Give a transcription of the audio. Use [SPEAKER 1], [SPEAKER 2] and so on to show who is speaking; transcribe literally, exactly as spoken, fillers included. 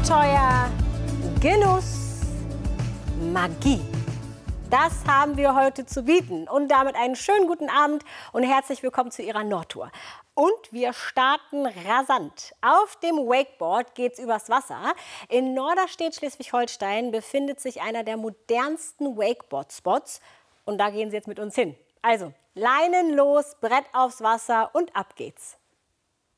[SPEAKER 1] Abenteuer, Genuss, Magie. Das haben wir heute zu bieten. Und damit einen schönen guten Abend und herzlich willkommen zu Ihrer Nordtour. Und wir starten rasant. Auf dem Wakeboard geht's übers Wasser. In Norderstedt, Schleswig-Holstein, befindet sich einer der modernsten Wakeboard-Spots. Und da gehen Sie jetzt mit uns hin. Also, Leinen los, Brett aufs Wasser und ab geht's.